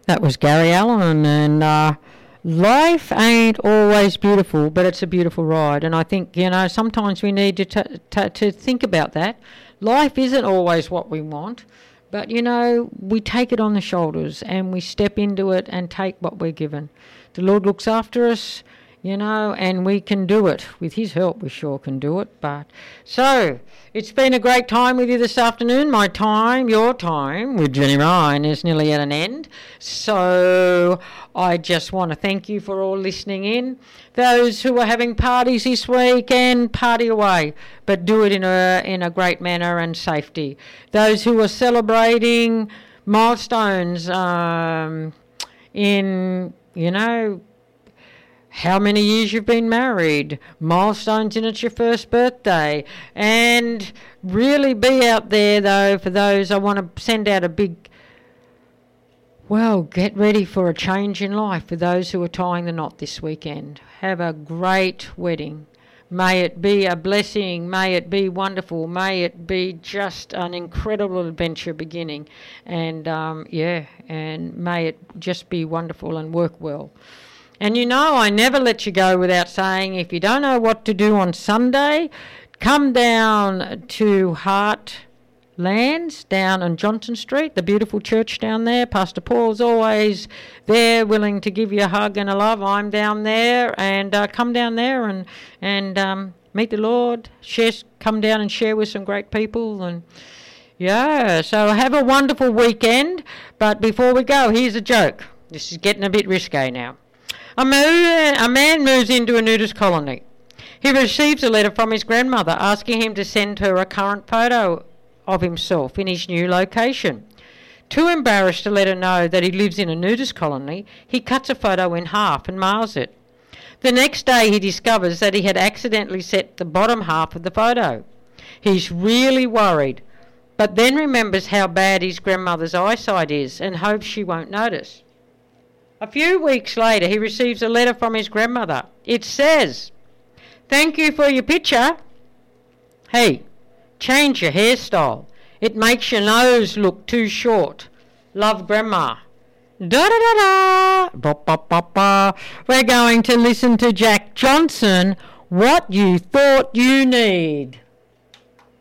That was Gary Allen, and life ain't always beautiful, but it's a beautiful ride. And I think, sometimes we need to think about that. Life isn't always what we want, but, we take it on the shoulders and we step into it and take what we're given. The Lord looks after us, and we can do it. With his help, we sure can do it. So, it's been a great time with you this afternoon. My time, your time with Jenny Ryan is nearly at an end. So, I just want to thank you for all listening in. Those who are having parties this weekend, party away, but do it in a great manner and safety. Those who are celebrating milestones in, how many years you've been married, milestones in it's your first birthday, and really be out there, though, for those. I want to send out a big, get ready for a change in life for those who are tying the knot this weekend. Have a great wedding. May it be a blessing, may it be wonderful, may it be just an incredible adventure beginning, and and may it just be wonderful and work well. And I never let you go without saying, if you don't know what to do on Sunday, come down to Heartlands down on Johnson Street, the beautiful church down there. Pastor Paul's always there, willing to give you a hug and a love. I'm down there, and come down there and meet the Lord. Come down and share with some great people, and so have a wonderful weekend. But before we go, here's a joke. This is getting a bit risque now. A man moves into a nudist colony. He receives a letter from his grandmother asking him to send her a current photo of himself in his new location. Too embarrassed to let her know that he lives in a nudist colony, he cuts a photo in half and mails it. The next day he discovers that he had accidentally set the bottom half of the photo. He's really worried, but then remembers how bad his grandmother's eyesight is and hopes she won't notice. A few weeks later, he receives a letter from his grandmother. It says, "Thank you for your picture. Hey, change your hairstyle. It makes your nose look too short. Love, Grandma." Da-da-da-da. Ba-ba-ba-ba. We're going to listen to Jack Johnson, "What You Thought You Need."